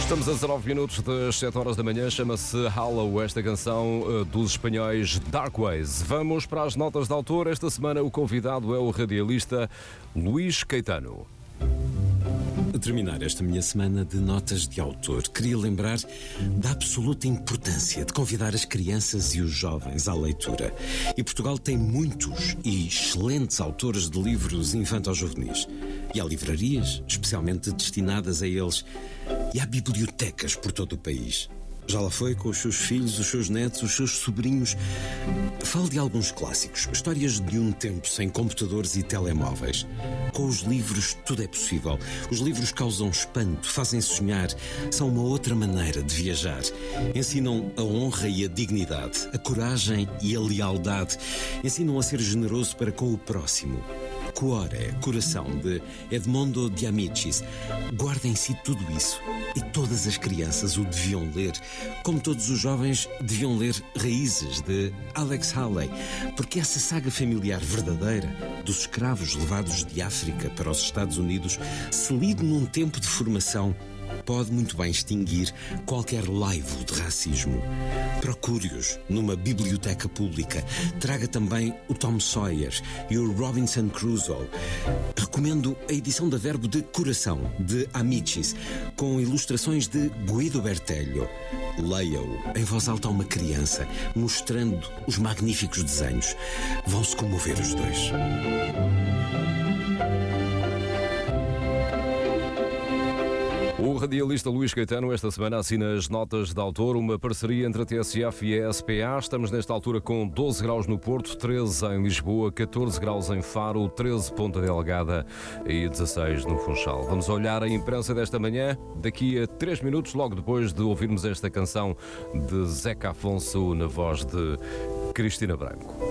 Estamos a 19 minutos das 7 horas da manhã, chama-se Hollow, esta canção dos espanhóis Darkways. Vamos para as notas de autor. Esta semana o convidado é o radialista Luís Caetano. A terminar esta minha semana de notas de autor, queria lembrar da absoluta importância de convidar as crianças e os jovens à leitura. E Portugal tem muitos e excelentes autores de livros infanto-juvenis. E há livrarias especialmente destinadas a eles. E há bibliotecas por todo o país. Já lá foi com os seus filhos, os seus netos, os seus sobrinhos. Falo de alguns clássicos, histórias de um tempo sem computadores e telemóveis. Com os livros tudo é possível. Os livros causam espanto, fazem sonhar, são uma outra maneira de viajar. Ensinam a honra e a dignidade, a coragem e a lealdade. Ensinam a ser generoso para com o próximo. Cuore, Coração, de Edmondo de Amicis, guarda em si tudo isso. E todas as crianças o deviam ler, como todos os jovens deviam ler Raízes, de Alex Haley, porque essa saga familiar verdadeira dos escravos levados de África para os Estados Unidos, se lido num tempo de formação, pode muito bem extinguir qualquer laivo de racismo. Procure-os numa biblioteca pública. Traga também o Tom Sawyer e o Robinson Crusoe. Recomendo a edição da Verbo de Coração, de Amicis, com ilustrações de Guido Bertelho. Leia-o em voz alta a uma criança, mostrando os magníficos desenhos. Vão-se comover os dois. O radialista Luís Caetano esta semana assina as notas de autor, uma parceria entre a TSF e a SPA. Estamos nesta altura com 12 graus no Porto, 13 em Lisboa, 14 graus em Faro, 13 Ponta Delgada e 16 no Funchal. Vamos olhar a imprensa desta manhã, daqui a 3 minutos, logo depois de ouvirmos esta canção de Zeca Afonso na voz de Cristina Branco.